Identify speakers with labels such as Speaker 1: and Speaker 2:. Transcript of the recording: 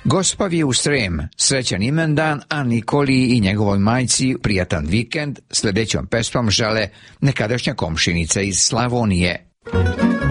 Speaker 1: Gospav je u Srem, srećan imendan, a Nikoli i njegovoj majci prijatan vikend. Sljedećom pesmom žele nekadašnja komšinica iz Slavonije.